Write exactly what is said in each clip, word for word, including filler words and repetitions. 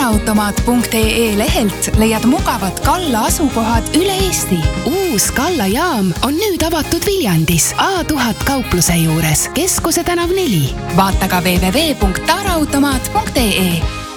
taraautomaat punkt ee lehelt leiad mugavad Kalla asukohad üle Eesti. Uus Kalla jaam on nüüd avatud Viljandis A tuhat kaupluse juures, Keskuse tänav neli. Vaata ka double-u double-u double-u punkt taraautomaat punkt ee.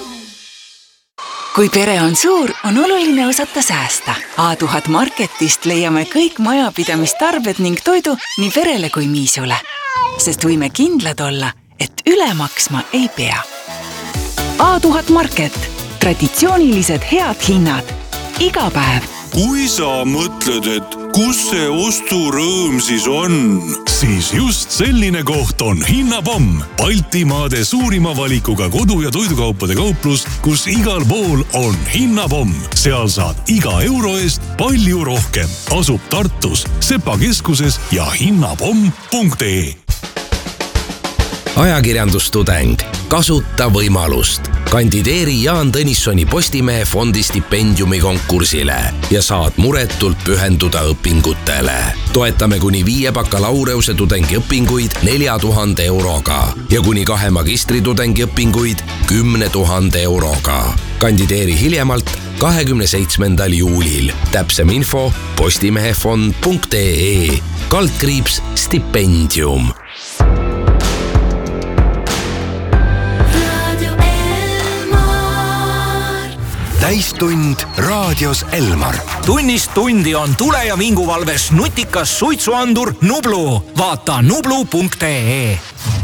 Kui pere on suur, on oluline osata säästa. A tuhat Marketist leiame kõik majapidamistarbed ning toidu nii perele kui miisule. Sest võime kindlad olla, et üle maksma ei pea. A tuhat Market. Traditsioonilised head hinnad. Iga päev. Kui sa mõtled, et kus see osturõõm siis on, siis just selline koht on Hinnapomm. Baltimaade suurima valikuga kodu- ja toidukaupade kauplus, kus igal pool on Hinnapomm. Seal saad iga euro eest palju rohkem. Asub Tartus, Sepa keskuses ja hinnapomm punkt ee. Ajakirjandustudeng. Kasuta võimalust. Kandideeri Jaan Tõnissoni Postimehe fondi stipendiumi konkursile ja saad muretult pühenduda õpingutele. Toetame kuni viie bakalaureuse tudengi õpinguid nelja tuhande euroga ja kuni kahe magistritudengi õpinguid kümne tuhande euroga. Kandideeri hiljemalt kahekümne seitsmendal juulil. Täpsem info postimehefond punkt ee. Kaldkriips stipendium. Täistund raadios Elmar. Tunnist tundi on tule- ja vinguvalves nutikas suitsuandur Nublu. Vaata nublu punkt ee.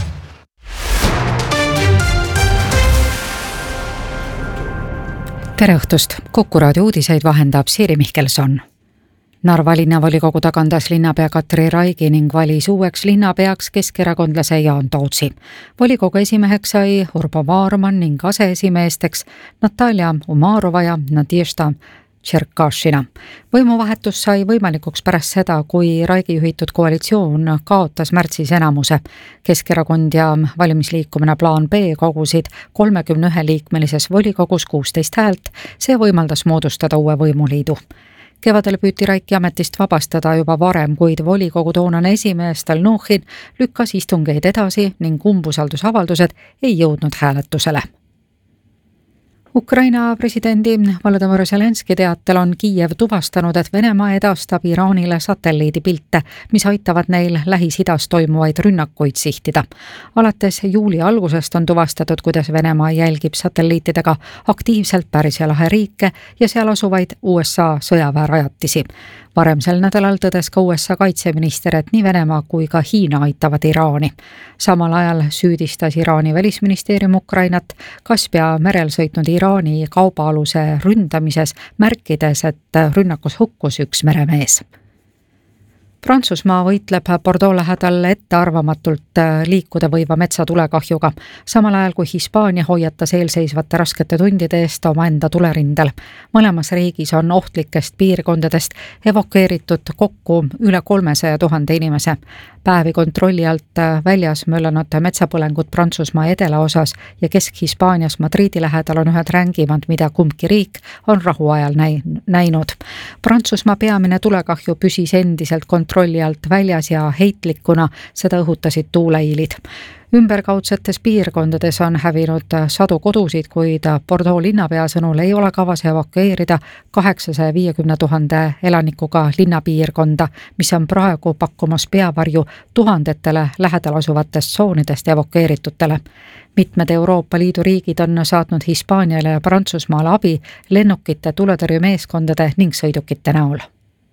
Tere õhtust! Kuku raadio uudiseid vahendab Siiri Mihkelson. Narva linnavolikogu tagandas linnapea Katri Raigi ning valis uueks linnapeaks keskerakondlase Jaan Tootsi. Volikogu esimeheks sai Urbo Vaarman ning aseesimeesteks Natalja Umarova ja Nadježda Tšerkašina. Võimuvahetus sai võimalikuks pärast seda, kui Raigi juhitud koalitsioon kaotas märtsis enamuse. Keskerakond ja valimisliikumine Plaan B kogusid kolmekümne ühe liikmelises volikogus kuusteist häält. See võimaldas moodustada uue võimuliidu. Kevadel püüti Raiki ametist vabastada juba varem, kuid volikogu toonane esimees Stalnuhhin lükkas istungeid edasi ning umbusaldusavaldused ei jõudnud hääletusele. Ukraina presidendi Volodymyr Zelenski teatel on Kiiev tuvastanud, et Venemaa edastab Iraanile satelliidipilte, mis aitavad neil Lähis-Idas toimuvaid rünnakuid sihtida. Alates juuli algusest on tuvastatud, kuidas Venemaa jälgib satelliitidega aktiivselt Pärsia lahe riike ja seal asuvaid U S A sõjaväerajatisi. Varem sel nädalal tõdes ka U S A kaitseminister, et nii Venemaa kui ka Hiina aitavad Iraani. Samal ajal süüdistas Iraani välisministeerium Ukrainat Kaspia merel sõitnud Iraani kaubaaluse ründamises, märkides, et rünnakus hukkus üks meremees. Prantsusmaa võitleb Bordeaux lähedal ettearvamatult liikuda võiva metsatulekahjuga, samal ajal kui Hispaania hoiatas eelseisvate raskete tundide eest oma enda tulerindel. Mõlemas riigis on ohtlikest piirkondadest evakueeritud kokku üle kolmesaja tuhande inimese. Päevi kontrolli alt väljas möllanud metsapõlengud Prantsusmaa edelaosas ja Kesk-Hispaanias Madridi lähedal on ühed rängimad, mida kumbki riik on rahuajal näinud. Prantsusmaa peamine tulekahju püsis endiselt kontrolli alt väljas ja heitlikuna, seda õhutasid tuuleiilid. Ümberkaudsetes piirkondades on hävinud sadu kodusid, kuid Bordeaux linnapea sõnul ei ole kavas evakueerida kaheksasaja viiekümne tuhande elanikuga linnapiirkonda, mis on praegu pakkumas peavarju tuhandetele lähedal asuvatest tsoonidest evakueeritutele. Mitmed Euroopa Liidu riigid on saatnud Hispaaniale ja Prantsusmaale abi lennukite, tuletõrjemeeskondade ning sõidukite näol.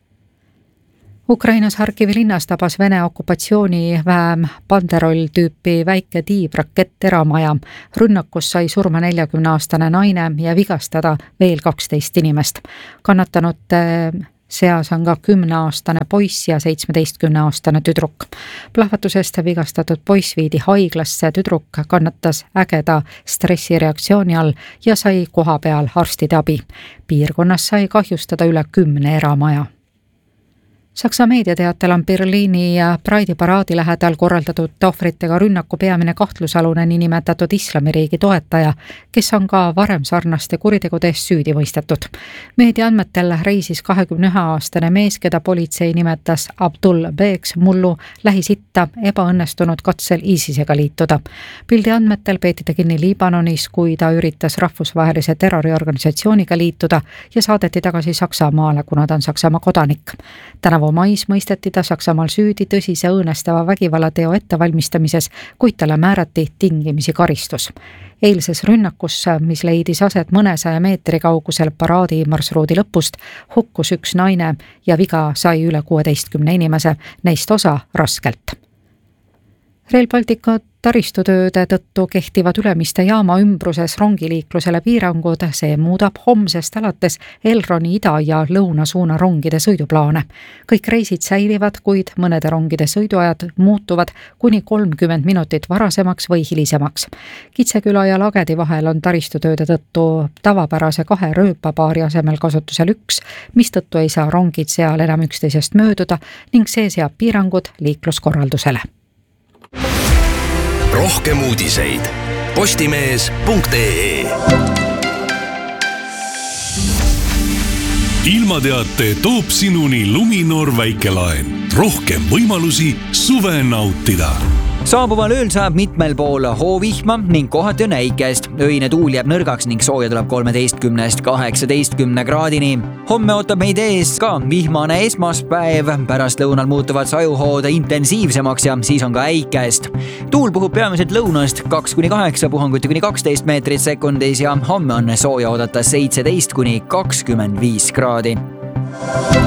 Ukrainas Harkivi linnas tabas Vene okupatsiooniväem Banderol tüüpi väike tiibrakett eramaja. Rünnakus sai surma neljakümneaastane naine ja vigastada veel kaksteist inimest. Kannatanud seas on ka kümneaastane poiss ja seitsmeteistkümneaastane tüdruk. Plahvatusest vigastatud poiss viidi haiglasse, tüdruk kannatas ägeda stressireaktsiooni all ja sai koha peal arstide abi. Piirkonnas sai kahjustada üle kümne eramaja. Saksa meediateatel on Berliini Pride paraadi lähedal korraldatud ohvritega rünnaku peamine kahtlusalune niinimetatud islamiriigi toetaja, kes on ka varem sarnaste kuritegude eest süüdi mõistetud. Meedia andmetel reisis kahekümne ühe aastane mees, keda politsei nimetas Abdul Beeks mullu Lähis-Itta ebaõnnestunud katsel ISISega liituda. Pildi andmetel peeti ta kinni Liibanonis, kui ta üritas rahvusvahelise terroriorganisatsiooniga liituda ja saadeti tagasi Saksamaale, kuna ta on Saksamaa kodanik. Tänavu mais mõisteti ta Saksamaal süüdi tõsise õõnestava vägivallateo ettevalmistamises, kuid talle määrati tingimisi karistus. Eilses rünnakus, mis leidis aset mõnesaja meetri kaugusel paraadi marsruudi lõpust, hukkus üks naine ja viga sai üle kuueteistkümne inimese, neist osa raskelt. Rail Baltica taristutööde tõttu kehtivad Ülemiste jaama ümbruses rongiliiklusele piirangud, see muudab homsest alates Elroni ida ja lõuna suuna rongide sõiduplaane. Kõik reisid säilivad, kuid mõnede rongide sõiduajad muutuvad kuni kolmkümmend minutit varasemaks või hilisemaks. Kitseküla ja Lagedi vahel on taristutööde tõttu tavapärase kahe rööpapaari asemel kasutusel üks, mistõttu ei saa rongid seal enam üksteisest mööduda ning see seab piirangud liikluskorraldusele. Rohkem uudiseid postimees punkt ee. Ilmateate toob sinuni Luminor väikelaen. Rohkem võimalusi suve nautida. Saabuval ööl saab mitmel pool hoovihma ning kohati on äikest. Öine tuul jääb nõrgaks ning sooja tuleb kolmeteistkümnest kaheksateistkümne kraadini. Homme ootab meid ees ka vihmane esmaspäev. Pärast lõunal muutuvad sajuhood intensiivsemaks ja siis on ka äikest. Tuul puhub peamiselt lõunast kaks kuni kaheksa, puhanguti kuni kaksteist meetrit sekundis ja homme on sooja oodata seitseteist kuni kakskümmend viis kraadi.